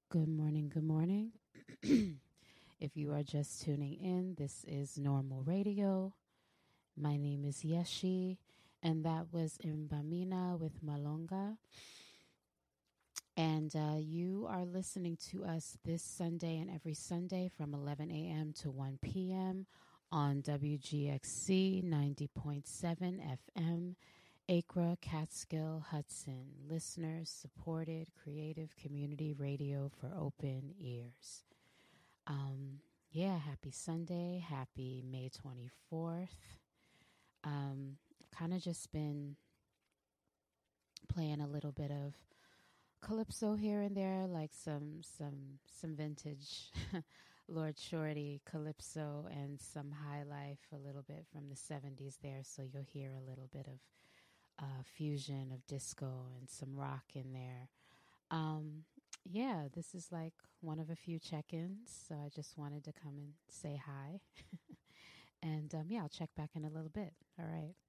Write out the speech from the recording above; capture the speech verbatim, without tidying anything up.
Good morning, good morning. If you are just tuning in, this is Normal Radio. My name is Yeshi, and that was Mbamina with Malonga. And uh, you are listening to us this Sunday and every Sunday from eleven a.m. to one p.m. on W G X C ninety point seven F M, Acra, Catskill, Hudson. Listeners supported creative community radio for open ears. Um, yeah, happy Sunday. Happy May twenty-fourth. Um, kind of just been playing a little bit of calypso here and there, like some some some vintage Lord Shorty calypso and some high life, a little bit from the seventies there. So you'll hear a little bit of uh, fusion of disco and some rock in there. Um, yeah, this is like one of a few check-ins, so I just wanted to come and say hi. And um, yeah, I'll check back in a little bit. All right.